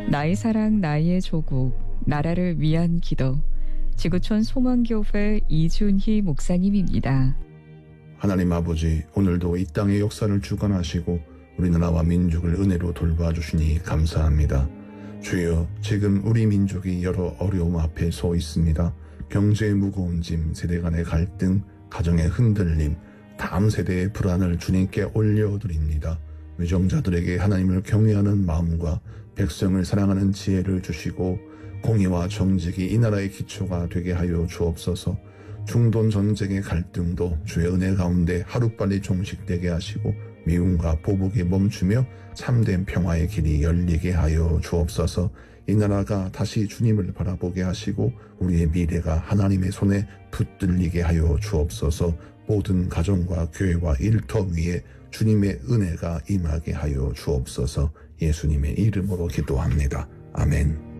나의 사랑 나의 조국 나라를 위한 기도 지구촌 소망교회 이준희 목사님입니다. 하나님 아버지, 오늘도 이 땅의 역사를 주관하시고 우리나라와 민족을 은혜로 돌봐주시니 감사합니다. 주여, 지금 우리 민족이 여러 어려움 앞에 서 있습니다. 경제의 무거운 짐, 세대 간의 갈등, 가정의 흔들림, 다음 세대의 불안을 주님께 올려드립니다. 외정자들에게 하나님을 경외하는 마음과 백성을 사랑하는 지혜를 주시고 공의와 정직이 이 나라의 기초가 되게 하여 주옵소서. 중동 전쟁의 갈등도 주의 은혜 가운데 하루빨리 종식되게 하시고 미움과 보복이 멈추며 참된 평화의 길이 열리게 하여 주옵소서. 이 나라가 다시 주님을 바라보게 하시고 우리의 미래가 하나님의 손에 붙들리게 하여 주옵소서. 모든 가정과 교회와 일터 위에 주님의 은혜가 임하게 하여 주옵소서. 예수님의 이름으로 기도합니다. 아멘.